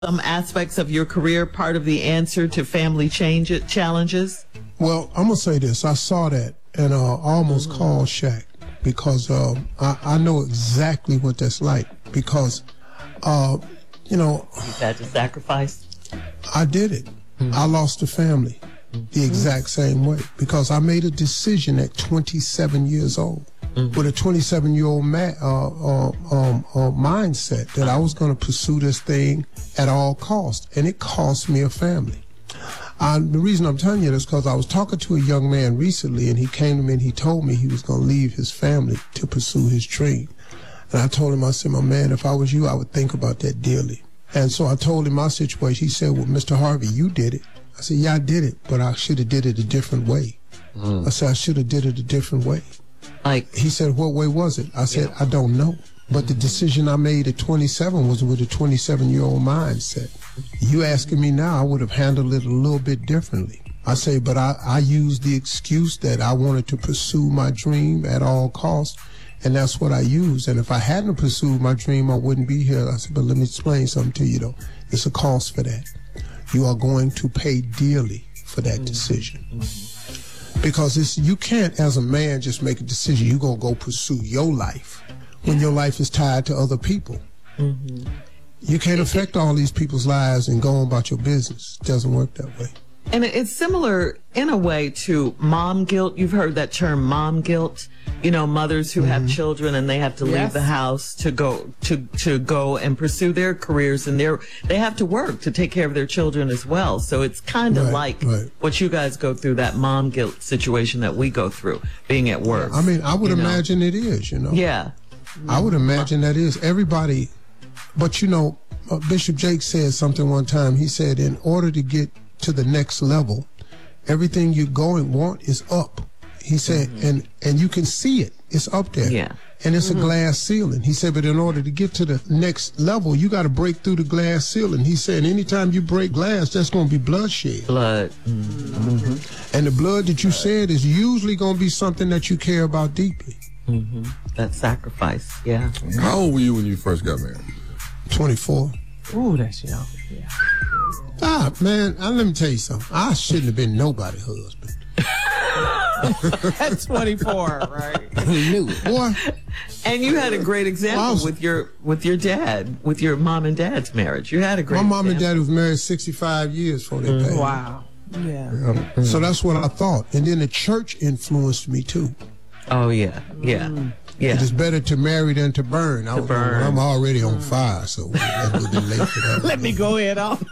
some aspects of your career part of the answer to family challenges? Well, I'm going to say this. I saw that and I almost called Shaq because I know exactly what that's like because, You've had to sacrifice? I did it. I lost a family the exact same way because I made a decision at 27 years old with a 27-year-old mindset that I was going to pursue this thing at all costs, and it cost me a family. The reason I'm telling you this is because I was talking to a young man recently, and he came to me and he told me he was going to leave his family to pursue his dream. And I told him, I said, my man, if I was you, I would think about that dearly. And so I told him my situation. He said, well, Mr. Harvey, you did it. I said, yeah, I did it, but I should have did it a different way. I said, I should have did it a different way. He said, what way was it? I said, I don't know. But the decision I made at 27 was with a 27-year-old mindset. You asking me now, I would have handled it a little bit differently. I say, but I used the excuse that I wanted to pursue my dream at all costs, and that's what I used. And if I hadn't pursued my dream, I wouldn't be here. I said, but let me explain something to you, though. It's a cost for that. You are going to pay dearly for that decision. Because you can't, as a man, just make a decision. You're going to go pursue your life when your life is tied to other people. You can't affect all these people's lives and go on about your business. It doesn't work that way. And it's similar in a way to mom guilt. You've heard that term, mom guilt. You know, mothers who have children and they have to leave the house to go and pursue their careers, and they have to work to take care of their children as well. So it's kind of like what you guys go through, that mom guilt situation that we go through, being at work. I mean, I would imagine it is, Yeah. I would imagine that is. Everybody, but Bishop Jake said something one time. He said, in order to get to the next level, everything you want is up. He said, and you can see it. It's up there. Yeah. And it's a glass ceiling. He said, but in order to get to the next level, you got to break through the glass ceiling. He said, anytime you break glass, that's going to be bloodshed. Blood. And the blood that you said is usually going to be something that you care about deeply. That sacrifice, yeah. How old were you when you first got married? 24. Ooh, that's young. Yeah. Man, let me tell you something. I shouldn't have been nobody's husband. At 24, right? Who knew it? Boy. And you had a great example with your dad, with your mom and dad's marriage. You had a great My mom example. and dad was married 65 years before they passed. Wow. Yeah. So that's what I thought. And then the church influenced me, too. Oh, yeah. It is better to marry than to burn. I'm already on fire, so that would be late for that. Let me go ahead on.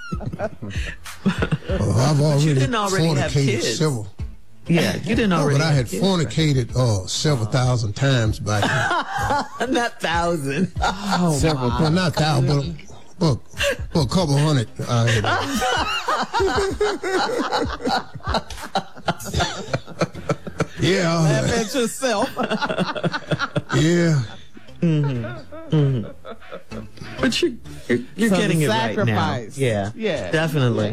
I've already have kids. several. Yeah, you didn't already. But I had kids, fornicated several thousand times by then. Not thousand. Several, well, not thousand, but a couple hundred. Yeah. Laugh at yourself. Yeah. But you're getting it right now. Sacrifice. Yeah. Definitely.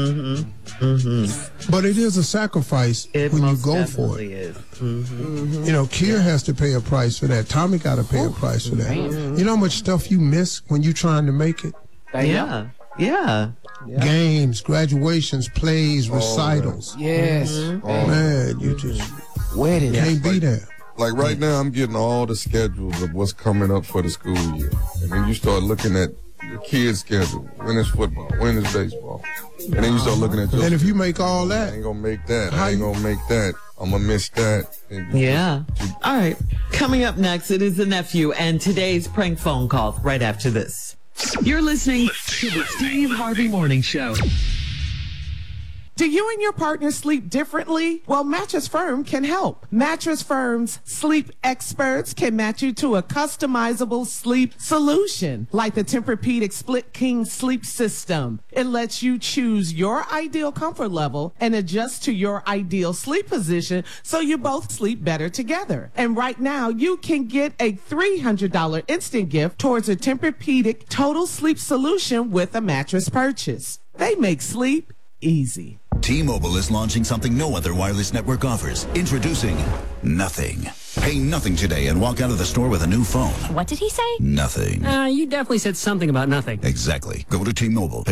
But it is a sacrifice when you go for it. Is. Kier has to pay a price for that. Tommy got to pay a price for that. You know how much stuff you miss when you're trying to make it? Yeah. Games, graduations, plays, recitals. Yes. Man, you just can't be there. Like right now, I'm getting all the schedules of what's coming up for the school year. And then you start looking at the kids' schedule. When is football? When is baseball? And then you start looking at your And if you make all I that, ain't going to make that. I ain't going to make that. I'm going to miss that. Yeah. All right. Coming up next, it is the nephew and today's prank phone call right after this. You're listening to the Steve Harvey Morning Show. Do you and your partner sleep differently? Well, Mattress Firm can help. Mattress Firm's sleep experts can match you to a customizable sleep solution, like the Tempur-Pedic Split King Sleep System. It lets you choose your ideal comfort level and adjust to your ideal sleep position so you both sleep better together. And right now, you can get a $300 instant gift towards a Tempur-Pedic Total Sleep Solution with a mattress purchase. They make sleep easy. T-Mobile is launching something no other wireless network offers. Introducing Nothing. Pay nothing today and walk out of the store with a new phone. What did he say? Nothing. You definitely said something about nothing. Exactly. Go to T-Mobile.